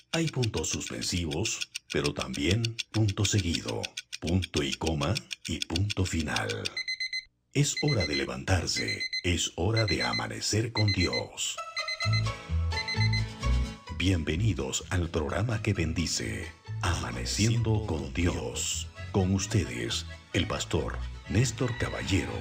Hay puntos suspensivos, pero también punto seguido, punto y coma y punto final. Es hora de levantarse, es hora de amanecer con Dios. Bienvenidos al programa que bendice, Amaneciendo con Dios. Con ustedes, el pastor Néstor Caballero.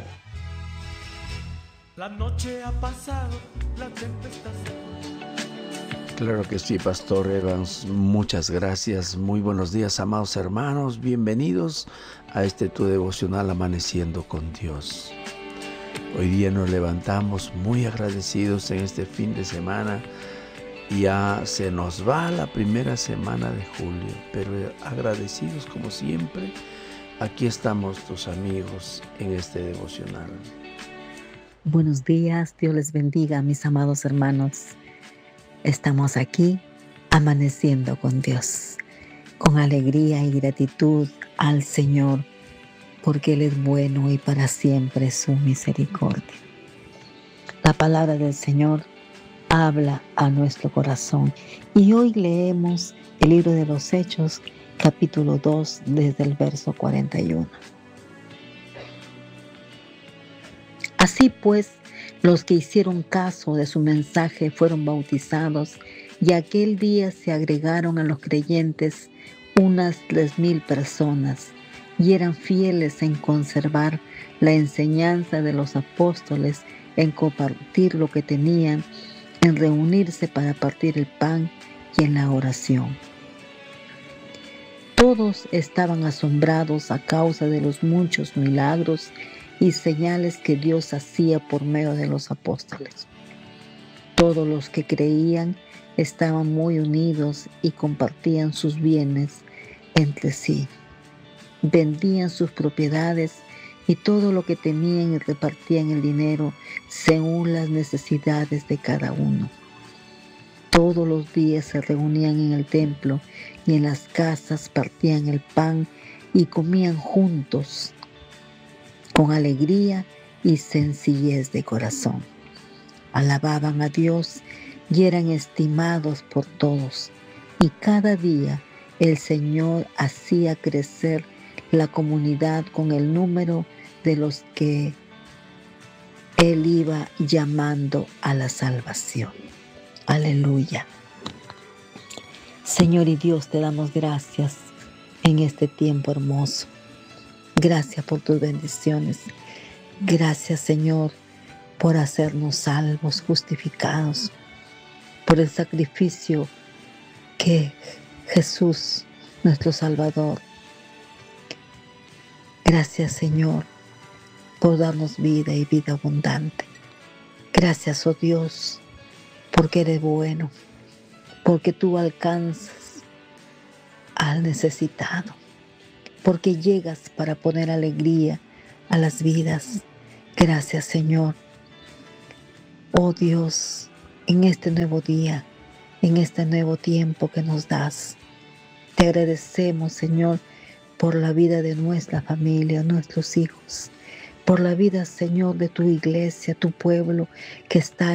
La noche ha pasado, la tempestad se fue. Claro que sí, Pastor Evans. Muchas gracias. Muy buenos días, amados hermanos. Bienvenidos a tu devocional Amaneciendo con Dios. Hoy día nos levantamos muy agradecidos en este fin de semana. Ya se nos va la primera semana de julio, pero agradecidos como siempre. Aquí estamos tus amigos en este devocional. Buenos días, Dios les bendiga, mis amados hermanos. Estamos aquí amaneciendo con Dios, con alegría y gratitud al Señor, porque Él es bueno y para siempre es su misericordia. La palabra del Señor habla a nuestro corazón y hoy leemos el libro de los Hechos, capítulo 2, desde el verso 41. Así pues, los que hicieron caso de su mensaje fueron bautizados y aquel día se agregaron a los creyentes unas 3,000 personas y eran fieles en conservar la enseñanza de los apóstoles, en compartir lo que tenían, en reunirse para partir el pan y en la oración. Todos estaban asombrados a causa de los muchos milagros y señales que Dios hacía por medio de los apóstoles. Todos los que creían estaban muy unidos y compartían sus bienes entre sí. Vendían sus propiedades y todo lo que tenían y repartían el dinero según las necesidades de cada uno. Todos los días se reunían en el templo y en las casas partían el pan y comían juntos con alegría y sencillez de corazón. Alababan a Dios y eran estimados por todos. Y cada día el Señor hacía crecer la comunidad con el número de los que Él iba llamando a la salvación. Aleluya. Señor y Dios, te damos gracias en este tiempo hermoso. Gracias por tus bendiciones. Gracias, Señor, por hacernos salvos, justificados, por el sacrificio que Jesús, nuestro Salvador. Gracias, Señor, por darnos vida y vida abundante. Gracias, oh Dios, porque eres bueno, porque tú alcanzas al necesitado, porque llegas para poner alegría a las vidas. Gracias, Señor. Oh Dios, en este nuevo día, en este nuevo tiempo que nos das, te agradecemos, Señor, por la vida de nuestra familia, nuestros hijos, por la vida, Señor, de tu iglesia, tu pueblo que está